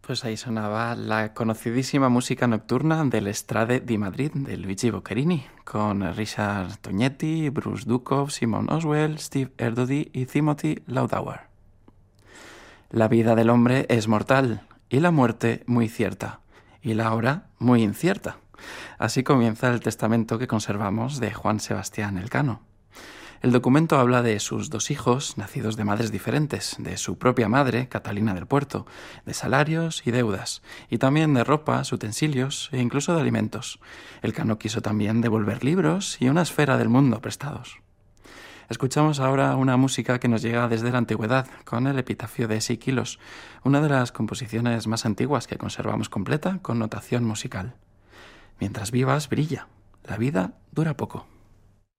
Pues ahí sonaba la conocidísima música nocturna del Estrade di Madrid de Luigi Boccherini, con Richard Tognetti, Bruce Dukov, Simon Oswell, Steve Erdody y Timothy Laudauer. La vida del hombre es mortal y la muerte muy cierta, y la hora muy incierta. Así comienza el testamento que conservamos de Juan Sebastián Elcano. El documento habla de sus 2 hijos, nacidos de madres diferentes, de su propia madre, Catalina del Puerto, de salarios y deudas, y también de ropas, utensilios e incluso de alimentos. Elcano quiso también devolver libros y una esfera del mundo prestados. Escuchamos ahora una música que nos llega desde la antigüedad, con el epitafio de Siquilos, una de las composiciones más antiguas que conservamos completa con notación musical. Mientras vivas, brilla. La vida dura poco.